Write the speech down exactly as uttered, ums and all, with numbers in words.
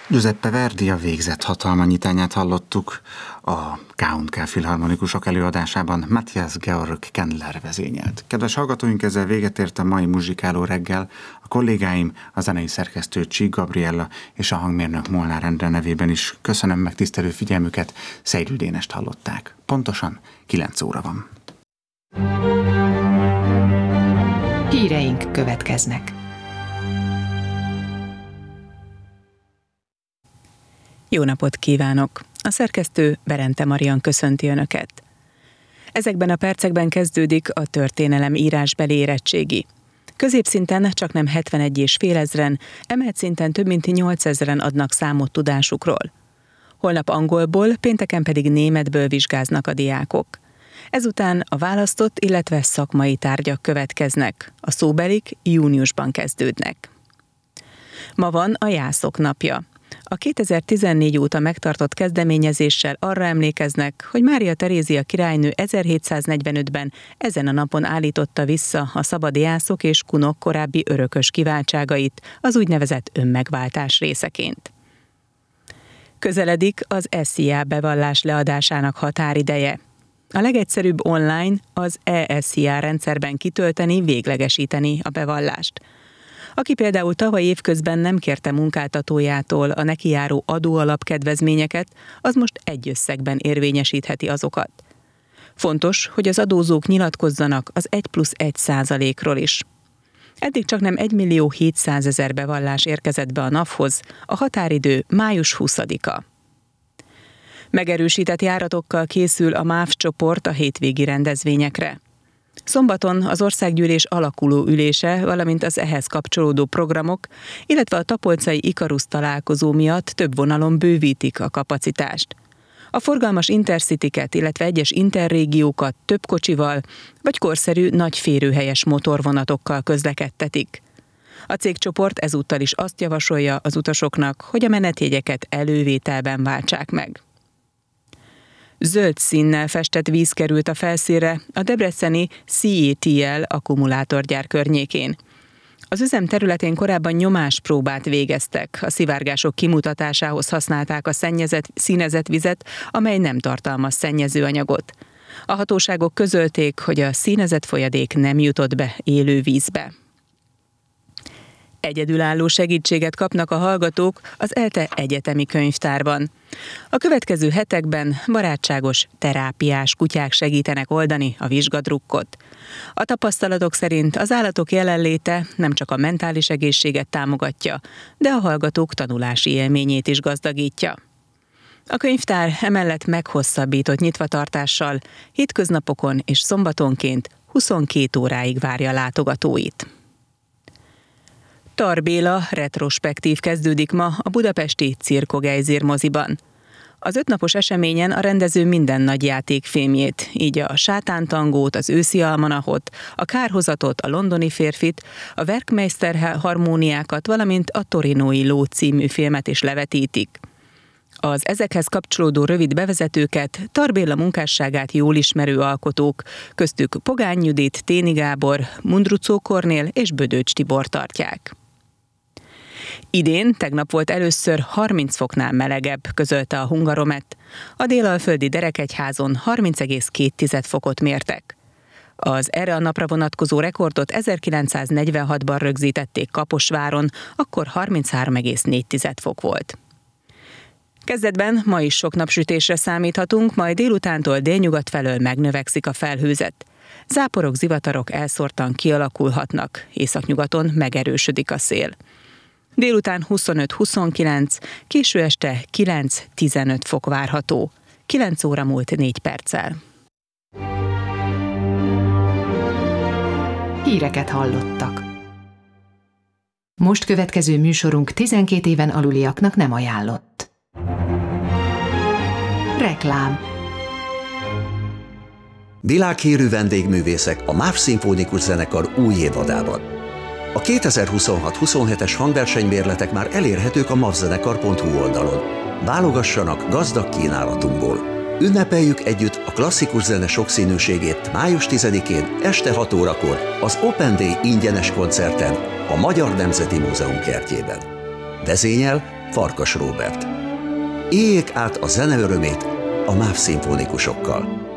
Giuseppe Verdi a Végzett hatalma nyitányát hallottuk a ká és ká filharmonikusok előadásában. Matthias Georg Kendler vezényelt. Kedves hallgatóink, ezzel véget ért a mai muzsikáló reggel. A kollégáim, a zenei szerkesztő Csík Gabriella és a hangmérnök Molnár Endre nevében is köszönöm megtisztelő figyelmüket. Szeidül Dénest hallották. Pontosan kilenc óra van. Híreink következnek. Jó napot kívánok! A szerkesztő Berente Marian köszönti Önöket. Ezekben a percekben kezdődik a történelem írásbeli érettségi. Középszinten csaknem hetvenegy és fél ezren, emelt szinten több mint nyolcezren adnak számot tudásukról. Holnap angolból, pénteken pedig németből vizsgáznak a diákok. Ezután a választott, illetve szakmai tárgyak következnek. A szóbelik júniusban kezdődnek. Ma van a Jászok napja. A kétezer-tizennégy óta megtartott kezdeményezéssel arra emlékeznek, hogy Mária Terézia királynő ezerhétszáznegyvenötben ezen a napon állította vissza a szabad jászok és kunok korábbi örökös kiváltságait az úgynevezett önmegváltás részeként. Közeledik az es i á bevallás leadásának határideje. A legegyszerűbb online az e es i á rendszerben kitölteni, véglegesíteni a bevallást. Aki például tavaly évközben nem kérte munkáltatójától a neki járó adóalapkedvezményeket, az most egy összegben érvényesítheti azokat. Fontos, hogy az adózók nyilatkozzanak az egy plusz egy százalékról is. Eddig csaknem egymillió hétszázezer bevallás érkezett be a naphoz, a határidő május huszadika. Megerősített járatokkal készül a MÁV csoport a hétvégi rendezvényekre. Szombaton az országgyűlés alakuló ülése, valamint az ehhez kapcsolódó programok, illetve a tapolcai Ikarusz találkozó miatt több vonalon bővítik a kapacitást. A forgalmas intercityket, illetve egyes interrégiókat több kocsival, vagy korszerű nagy férőhelyes motorvonatokkal közlekedtetik. A cégcsoport ezúttal is azt javasolja az utasoknak, hogy a menetjegyeket elővételben váltsák meg. Zöld színnel festett víz került a felszínre a debreceni cé á té el akkumulátorgyár környékén. Az üzem területén korábban nyomáspróbát végeztek, a szivárgások kimutatásához használták a szennyezett, színezett vizet, amely nem tartalmaz szennyezőanyagot. A hatóságok közölték, hogy a színezett folyadék nem jutott be élő vízbe. Egyedülálló segítséget kapnak a hallgatók az ELTE egyetemi könyvtárban. A következő hetekben barátságos, terápiás kutyák segítenek oldani a vizsgadrukkot. A tapasztalatok szerint az állatok jelenléte nem csak a mentális egészséget támogatja, de a hallgatók tanulási élményét is gazdagítja. A könyvtár emellett meghosszabbított nyitvatartással hétköznapokon és szombatonként huszonkét óráig várja látogatóit. Tar Béla retrospektív kezdődik ma a budapesti Cirko Gejzér moziban. Az ötnapos eseményen a rendező minden nagy játékfilmjét, így a Sátántangót, az Őszi almanachot, a Kárhozatot, a Londoni férfit, a Werkmeister harmóniákat, valamint a Torinói ló című filmet is levetítik. Az ezekhez kapcsolódó rövid bevezetőket Tar Béla munkásságát jól ismerő alkotók, köztük Pogány Judit, Téni Gábor, Mundruczó Kornél és Bödöcs Tibor tartják. Idén tegnap volt először harminc foknál melegebb, közölte a Hungaromet. A délalföldi Derekegyházon harminc egész két fokot mértek. Az erre a napra vonatkozó rekordot ezerkilencszáznegyvenhatban rögzítették Kaposváron, akkor harminchárom egész négy fok volt. Kezdetben ma is sok napsütésre számíthatunk, majd délutántól délnyugat felől megnövekszik a felhőzet. Záporok, zivatarok elszórtan kialakulhatnak, északnyugaton megerősödik a szél. Délután huszonöt-huszonkilenc, késő este kilenc-tizenöt fok várható. kilenc óra múlt négy perccel. Híreket hallottak. Most következő műsorunk tizenkét éven aluliaknak nem ajánlott. Reklám. Világhírű vendégművészek a MÁV Szimfonikus Zenekar új évadában. A kétezer-huszonhat-huszonhetes hangversenymérletek már elérhetők a mavzenekar pont hu oldalon. Válogassanak gazdag kínálatunkból. Ünnepeljük együtt a klasszikus zene sokszínűségét május tizedikén este hat órakor az Open Day ingyenes koncerten a Magyar Nemzeti Múzeum kertjében. Vezényel Farkas Róbert. Éljék át a zene örömét a MÁV szimfonikusokkal.